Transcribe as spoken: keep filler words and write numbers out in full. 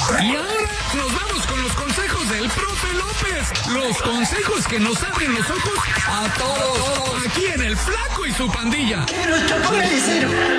Y ahora nos vamos con los consejos del profe López. Los consejos que nos abren los ojos a todos. Aquí en El Flaco y su pandilla. ¡Que nos chocó el licero!